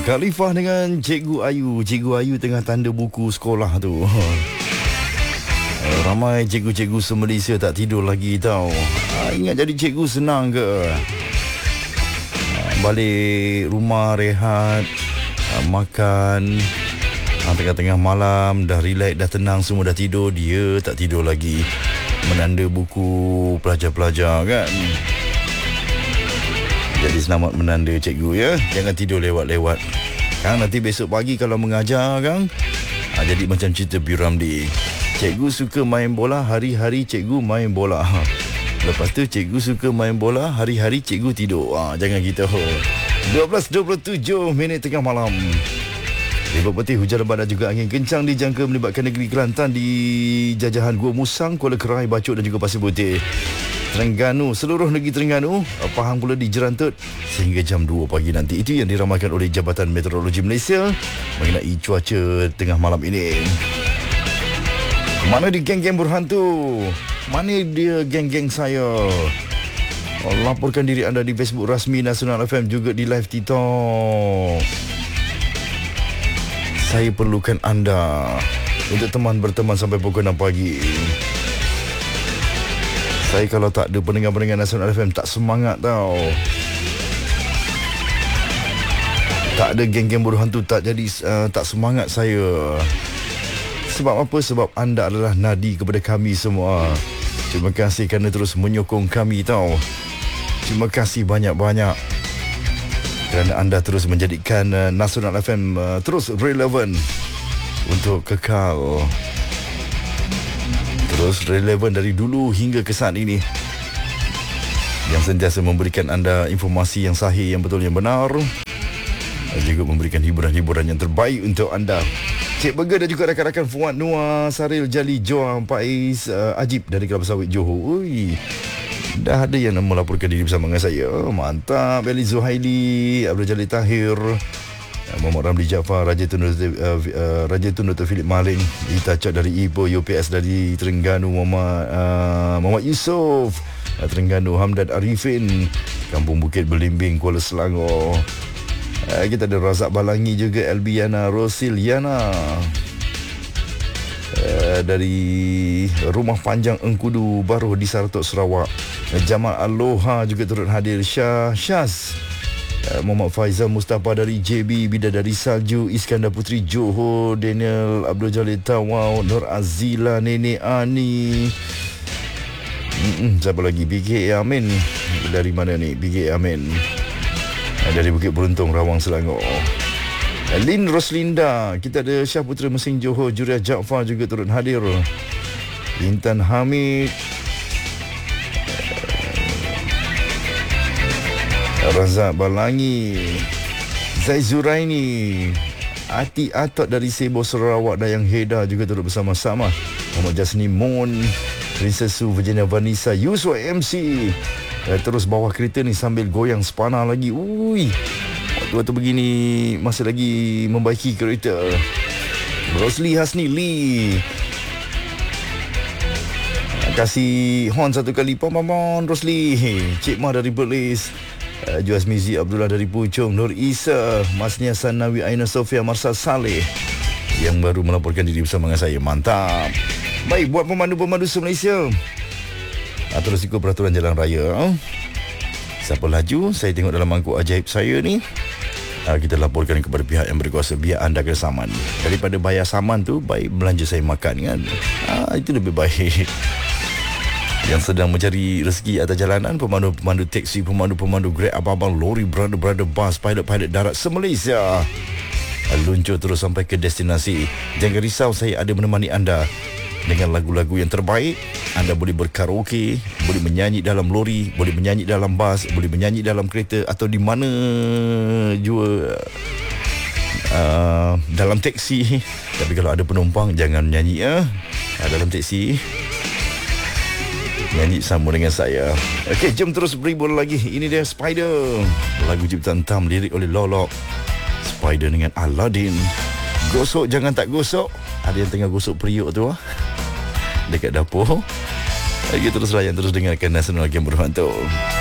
Khalifah dengan Cikgu Ayu. Cikgu Ayu tengah tanda buku sekolah tu. Ramai cikgu-cikgu se-Malaysia tak tidur lagi tau. Ingat jadi cikgu senang ke? Balik rumah rehat, makan, tengah-tengah malam dah relax, dah tenang, semua dah tidur. Dia tak tidur lagi, menanda buku pelajar-pelajar kan. Jadi selamat menanda cikgu ya. Jangan tidur lewat-lewat. Kang nanti besok pagi kalau mengajar kang, jadi macam cerita P. Ramlee. Cikgu suka main bola, hari-hari cikgu main bola. Lepas tu cikgu suka main bola, hari-hari cikgu tidur. Jangan gitu. 12.27 tengah malam. Di Bupati hujan lebat dan juga angin kencang dijangka melibatkan negeri Kelantan di jajahan Gua Musang, Kuala Kerai, Bacok dan juga Pasir Putih. Terengganu, seluruh negeri Terengganu, Pahang pula dijerantut sehingga jam 2 pagi nanti. Itu yang diramalkan oleh Jabatan Meteorologi Malaysia mengenai cuaca tengah malam ini. Mana di geng-geng berhantu? Mana dia geng-geng saya? Laporkan diri anda di Facebook rasmi Nasional FM, juga di live TikTok. Saya perlukan anda untuk teman berteman sampai pukul 6 pagi. Saya kalau tak ada pendengar-pendengar Nasional FM tak semangat tau. Tak ada geng-geng bodoh hantu, tak jadi tak semangat saya. Sebab apa? Sebab anda adalah nadi kepada kami semua. Terima kasih kerana terus menyokong kami tau. Terima kasih banyak-banyak kerana anda terus menjadikan Nasional FM terus relevan untuk kekal. Terus relevan dari dulu hingga ke saat ini, yang sentiasa memberikan anda informasi yang sahih, yang betul, yang benar, dan juga memberikan hiburan-hiburan yang terbaik untuk anda. Cik Burger dan juga rakan-rakan Fuad Noah, Saril Jali, Joam, Faiz, Ajib dari Kelapa Sawit Johor. Ui, dah ada yang melaporkan diri bersama dengan saya. Mantap. Eli Zuhaili, Abdul Jalil Tahir, Muhammad Ramli Jaafar, Raja Tun Dr. Philip Maling, Ita Cak dari Ipoh, UPS dari Terengganu, Muhammad Yusof Terengganu, Hamdad Arifin, Kampung Bukit Belimbing, Kuala Selangor. Kita ada Razak Balangi juga, Elbiana Rosiliana dari Rumah Panjang Engkudu Baru di Saratok, Sarawak. Jamal Aloha juga turut hadir. Syaz, Muhammad Faizal Mustafa dari JB, Bidadari Salju, Iskandar Putri Johor, Daniel Abdul Jalil Tawau, Nur Azila, Nenek Ani. Siapa lagi? BK Amin. Dari mana ni? BK Amin dari Bukit Beruntung, Rawang, Selangor. Lin Roslinda. Kita ada Syah Putra Mesing Johor, Juria Jaafar juga turut hadir. Intan Hamid, Razak Balangi, Zaizuraini, Ati Atok dari Sebo, Sarawak, Dayang Heda juga turut bersama-sama. Muhammad Jasni Mon, Princess Su, Virginia Vanessa, Yusuf MC. Terus bawah kereta ni sambil goyang sepana lagi. Ui, waktu-waktu begini masih lagi membaiki kereta. Rosli Hasni Lee, kasih horn satu kali. Pam-pam Rosli. Cik Mah dari Perlis, Juaz Mizi Abdullah dari Puchong, Nur Isa, Masnia Sanawi, Aina Sofia, Marsal Saleh yang baru melaporkan diri bersama dengan saya. Mantap. Baik, buat pemandu-pemandu se-Malaysia, terus ikut peraturan jalan raya. Siapa laju, saya tengok dalam mangkuk ajaib saya ni, kita laporkan kepada pihak yang berkuasa, biar anda kena saman. Daripada bayar saman tu, baik belanja saya makan kan. Itu lebih baik. Yang sedang mencari rezeki atas jalanan, pemandu-pemandu teksi, pemandu-pemandu Grab, abang-abang lori, brother-brother bus, pilot-pilot darat se-Malaysia, luncur terus sampai ke destinasi. Jangan risau, saya ada menemani anda dengan lagu-lagu yang terbaik. Anda boleh berkaraoke, boleh menyanyi dalam lori, boleh menyanyi dalam bas, boleh menyanyi dalam kereta, atau di mana jua, dalam teksi. Tapi kalau ada penumpang, jangan nyanyi dalam teksi. Nyanyi sama dengan saya. Okey, jom terus berhibur lagi. Ini dia Spider, lagu ciptaan Tam, lirik oleh Lolok. Spider dengan Aladdin. Gosok jangan tak gosok. Ada yang tengah gosok periuk tu dekat dapur. Lagi terus layan, terus dengarkan Nasional Game Berhantu.